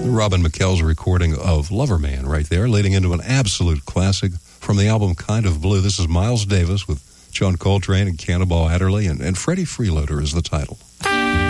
Robin McKell's recording of Loverman right there, leading into an absolute classic from the album Kind of Blue. This is Miles Davis with John Coltrane and Cannonball Adderley, and Freddie Freeloader is the title.